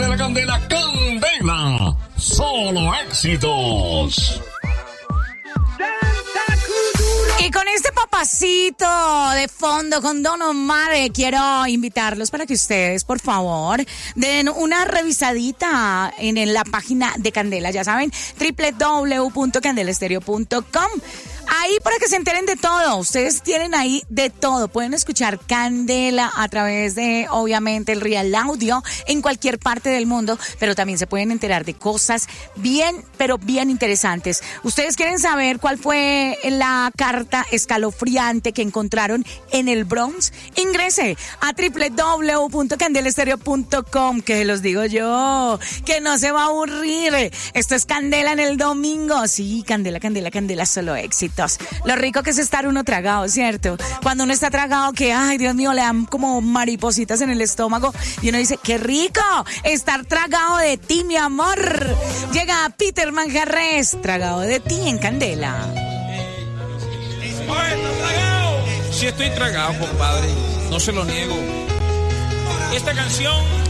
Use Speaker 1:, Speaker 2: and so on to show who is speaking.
Speaker 1: candela, candela, candela. Solo éxitos.
Speaker 2: Y con este papacito de fondo con Don Omar, quiero invitarlos para que ustedes, por favor, den una revisadita en la página de Candela, ya saben, www.candelastereo.com. Ahí para que se enteren de todo, ustedes tienen ahí de todo, pueden escuchar Candela a través de, obviamente, el Real Audio en cualquier parte del mundo, pero también se pueden enterar de cosas bien, pero bien interesantes. ¿Ustedes quieren saber cuál fue la carta escalofriante que encontraron en el Bronx? Ingrese a www.candelastereo.com, que los digo yo, que no se va a aburrir. Esto es Candela en el domingo. Sí, Candela, Candela, Candela, solo éxito. Lo rico que es estar uno tragado, ¿cierto? Cuando uno está tragado que, ay, Dios mío, le dan como maripositas en el estómago y uno dice, qué rico estar tragado de ti, mi amor. Llega Peter Manjarres, tragado de ti en Candela.
Speaker 3: Sí, estoy tragado, compadre, no se lo niego. Esta canción